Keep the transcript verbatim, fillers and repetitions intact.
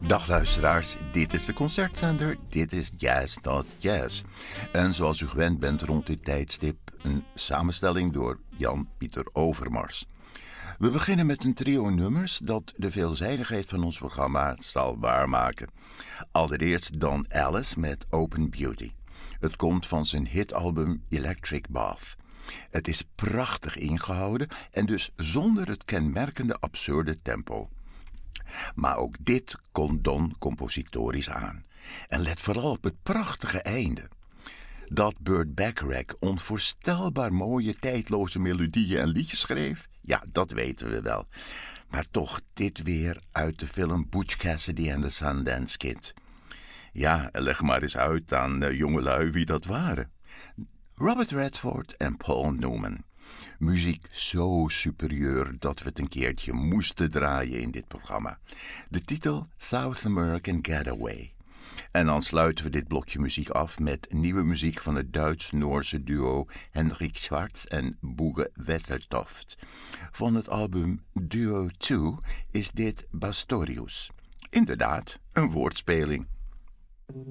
Dag luisteraars, dit is de concertzender, dit is Jazz Not Jazz. En zoals u gewend bent rond dit tijdstip, een samenstelling door Jan-Pieter Overmars. We beginnen met een trio nummers dat de veelzijdigheid van ons programma zal waarmaken. Allereerst Don Alice met Open Beauty. Het komt van zijn hitalbum Electric Bath. Het is prachtig ingehouden en dus zonder het kenmerkende absurde tempo. Maar ook dit kon Don compositorisch aan. En let vooral op het prachtige einde. Dat Burt Bacharach onvoorstelbaar mooie tijdloze melodieën en liedjes schreef, ja, dat weten we wel. Maar toch dit weer uit de film Butch Cassidy and the Sundance Kid. Ja, leg maar eens uit aan uh, jongelui wie dat waren. Robert Redford en Paul Newman. Muziek zo superieur dat we het een keertje moesten draaien in dit programma. De titel South American Getaway. En dan sluiten we dit blokje muziek af met nieuwe muziek van het Duits-Noorse duo Hendrik Schwarz en Boege Wesseltoft. Van het album Duo twee is dit Bastorius. Inderdaad, een woordspeling.